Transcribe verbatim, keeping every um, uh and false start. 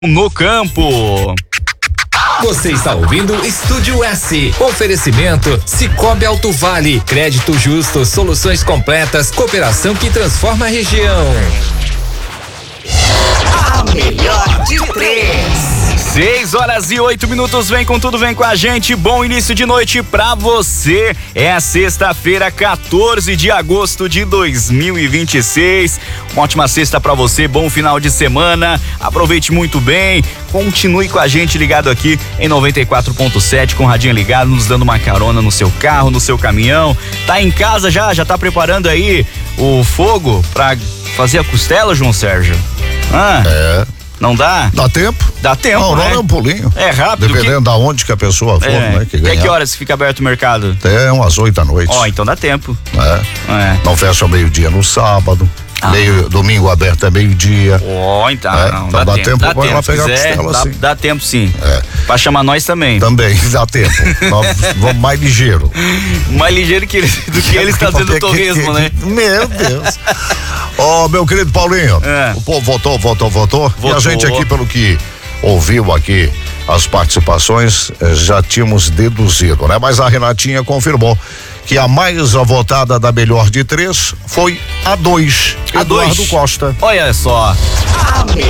no campo. Você está ouvindo Estúdio S. Oferecimento Cicobi Alto Vale. Crédito justo, soluções completas, cooperação que transforma a região. A melhor de três. Seis horas e oito minutos, vem com tudo, vem com a gente, bom início de noite pra você. É a sexta-feira, quatorze de agosto de dois mil e vinte e seis. Uma ótima sexta pra você, bom final de semana, aproveite muito bem, continue com a gente ligado aqui em noventa e quatro ponto sete, com o radinho ligado, nos dando uma carona no seu carro, no seu caminhão. Tá em casa já, já tá preparando aí o fogo pra fazer a costela, João Sérgio? Ah, é. Não dá? Dá tempo? Dá tempo, não, né? Não, é um pulinho. É rápido. Dependendo que... da onde que a pessoa for, é. né? Que Até ganhar. que horas fica aberto o mercado? Até umas oito da noite. Ó, oh, então dá tempo. É. é. Não fecha ao meio-dia no sábado. Ah. Meio, domingo aberto é meio-dia. Ó, oh, então, é. não, então dá, dá tempo. tempo Dá pra tempo, lá pegar quiser, a costela, dá, sim. dá tempo, sim. É. Pra chamar nós também. Também, dá tempo. Nós vamos mais ligeiro. Mais ligeiro que ele, do que ele está sendo o torresmo, né? Meu Deus. Ó, oh, meu querido Paulinho, é. o povo votou, votou, votou, votou. E a gente aqui, pelo que ouviu aqui as participações, já tínhamos deduzido, né? Mas a Renatinha confirmou que a mais votada da melhor de três foi a dois, a Eduardo dois. Costa. Olha só. A melhor